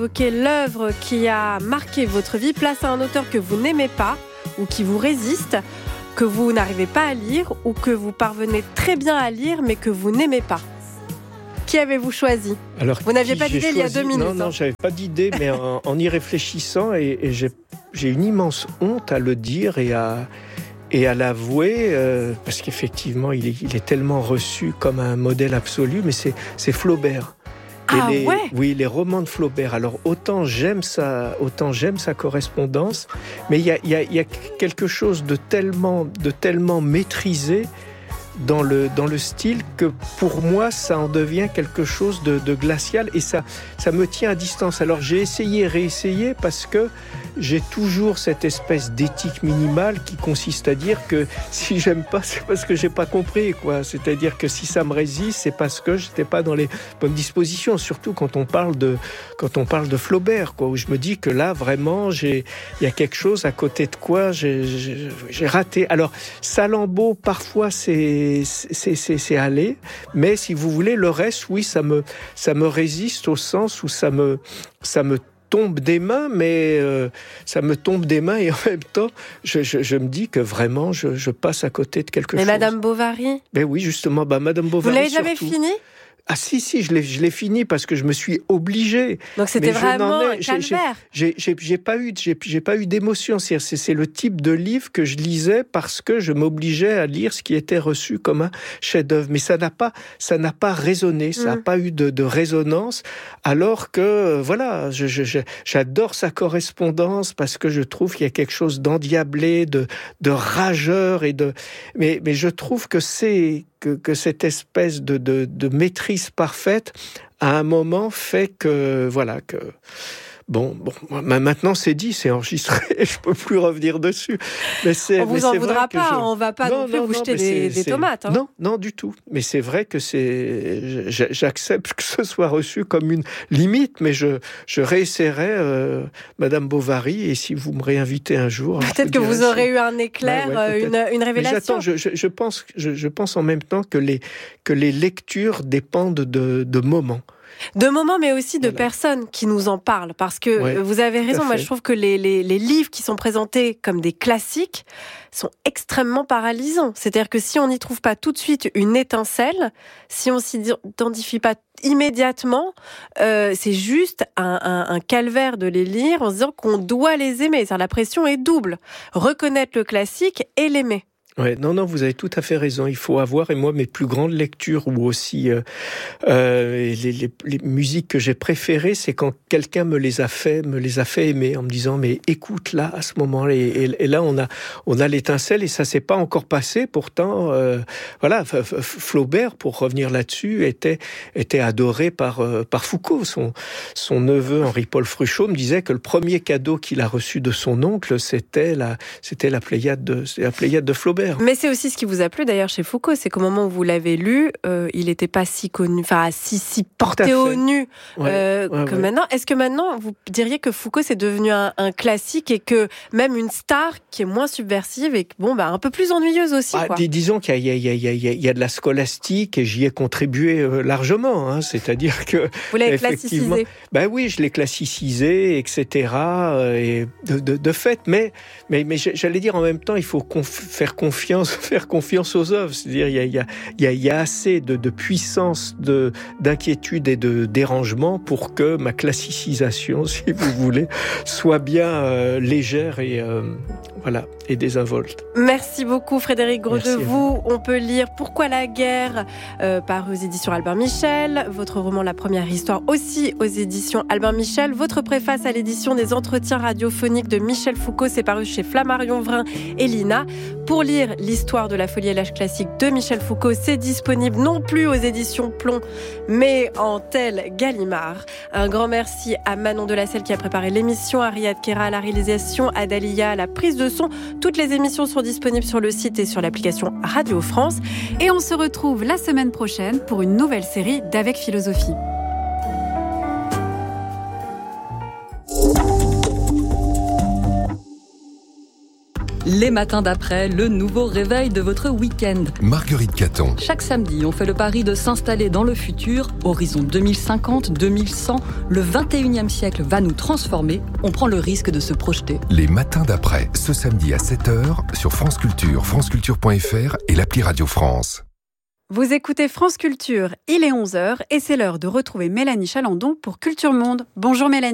Évoquez l'œuvre qui a marqué votre vie, place à un auteur que vous n'aimez pas ou qui vous résiste, que vous n'arrivez pas à lire ou que vous parvenez très bien à lire mais que vous n'aimez pas. Qui avez-vous choisi ? Alors, vous n'aviez pas d'idée il y a 2 minutes. Non, j'avais pas d'idée, mais en y réfléchissant, et j'ai une immense honte à le dire et à l'avouer, parce qu'effectivement, il est tellement reçu comme un modèle absolu, mais c'est Flaubert. Oui, les romans de Flaubert. Alors autant j'aime sa correspondance, mais il y a quelque chose de tellement maîtrisé dans le style que pour moi ça en devient quelque chose de glacial et ça me tient à distance. Alors j'ai essayé, réessayé parce que j'ai toujours cette espèce d'éthique minimale qui consiste à dire que si j'aime pas, c'est parce que j'ai pas compris, quoi. C'est-à-dire que si ça me résiste, c'est parce que j'étais pas dans les bonnes dispositions. Surtout quand on parle de Flaubert, quoi, où je me dis que là vraiment il y a quelque chose à côté de quoi j'ai raté. Alors Salammbô, parfois c'est aller, mais si vous voulez le reste, oui, ça me résiste au sens où ça me tombe des mains, mais ça me tombe des mains et en même temps, je me dis que vraiment, je passe à côté de quelque chose. Mais Madame Bovary ? Ben oui, justement, Madame Bovary. Vous l'avez jamais fini ? Ah si, je l'ai fini parce que je me suis obligé. Donc c'était vraiment un calvaire. J'ai pas eu d'émotion. C'est le type de livre que je lisais parce que je m'obligeais à lire ce qui était reçu comme un chef-d'œuvre. Mais ça n'a pas résonné, ça n'a pas eu de résonance. Alors que voilà, j'adore sa correspondance parce que je trouve qu'il y a quelque chose d'endiablé, de rageur mais je trouve que cette espèce de maîtrise parfaite, à un moment, fait que, voilà, que... Bon, maintenant c'est dit, c'est enregistré, je peux plus revenir dessus. On vous en voudra pas, on va pas non plus vous jeter des tomates. Hein. Non, du tout. Mais c'est vrai que j'accepte que ce soit reçu comme une limite, mais je réessayerai Madame Bovary, et si vous me réinvitez un jour... Peut-être que vous aurez eu un éclair, une révélation. Je pense en même temps que les lectures dépendent de moments. De moments, mais aussi de personnes qui nous en parlent. Parce que vous avez raison, moi je trouve que les livres qui sont présentés comme des classiques sont extrêmement paralysants. C'est-à-dire que si on n'y trouve pas tout de suite une étincelle, si on s'identifie pas immédiatement, c'est juste un calvaire de les lire en se disant qu'on doit les aimer. C'est-à-dire la pression est double. Reconnaître le classique et l'aimer. Ouais, non, vous avez tout à fait raison. Il faut avoir, et moi, mes plus grandes lectures ou aussi les musiques que j'ai préférées, c'est quand quelqu'un me les a fait aimer en me disant mais écoute là à ce moment-là et là on a l'étincelle et ça s'est pas encore passé. Pourtant, voilà, Flaubert, pour revenir là-dessus, était adoré par Foucault. Son neveu Henri-Paul Fruchot me disait que le premier cadeau qu'il a reçu de son oncle, c'était la Pléiade de Flaubert. Mais c'est aussi ce qui vous a plu d'ailleurs chez Foucault, c'est qu'au moment où vous l'avez lu, il n'était pas si connu, enfin si porté au nu que maintenant. Est-ce que maintenant vous diriez que Foucault c'est devenu un classique et que même une star qui est moins subversive et un peu plus ennuyeuse aussi quoi. Disons qu'il y a de la scolastique et j'y ai contribué largement. Hein, c'est-à-dire que vous l'avez classicisé. Ben oui, je l'ai classicisé, etc. Et de fait, mais j'allais dire en même temps, il faut faire confiance aux œuvres. C'est-à-dire, il y a assez de puissance, d'inquiétude et de dérangement pour que ma classicisation, si vous voulez, soit bien légère et désinvolte. Merci beaucoup, Frédéric Grosjevoux. On peut lire Pourquoi la guerre, paru aux éditions Albin Michel. Votre roman La première histoire aussi aux éditions Albin Michel. Votre préface à l'édition des entretiens radiophoniques de Michel Foucault, c'est paru chez Flammarion Vrin et Lina. Pour lire l'histoire de la folie et l'âge classique de Michel Foucault, c'est disponible non plus aux éditions Plomb, mais en tel Gallimard. Un grand merci à Manon Delacelle qui a préparé l'émission, à Riyad Kera à la réalisation, à Dalia à la prise de son. Toutes les émissions sont disponibles sur le site et sur l'application Radio France. Et on se retrouve la semaine prochaine pour une nouvelle série d'Avec Philosophie. Les matins d'après, le nouveau réveil de votre week-end. Marguerite Caton. Chaque samedi, on fait le pari de s'installer dans le futur. Horizon 2050, 2100, le 21e siècle va nous transformer. On prend le risque de se projeter. Les matins d'après, ce samedi à 7h sur France Culture, franceculture.fr et l'appli Radio France. Vous écoutez France Culture, il est 11h et c'est l'heure de retrouver Mélanie Chalandon pour Culture Monde. Bonjour Mélanie.